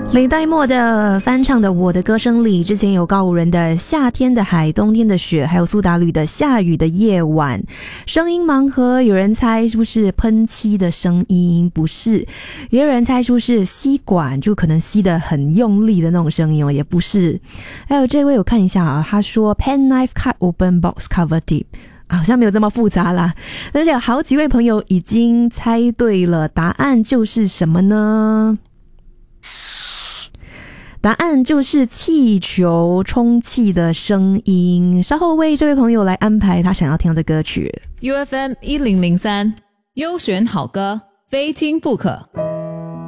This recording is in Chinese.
雷代沫的翻唱的《我的歌声》里，之前有告五人的《夏天的海，冬天的雪》，还有苏打绿的《下雨的夜晚》。声音盲盒，有人猜是不是喷漆的声音？不是。也有人猜出是吸管，就可能吸得很用力的那种声音哦，也不是。还有这位我看一下啊，他说 pen knife cut open box cover deep。好像没有这么复杂啦，但是有好几位朋友已经猜对了，答案就是什么呢？答案就是气球充气的声音。稍后为这位朋友来安排他想要听的歌曲。 UFM 1003优选好歌，非听不可。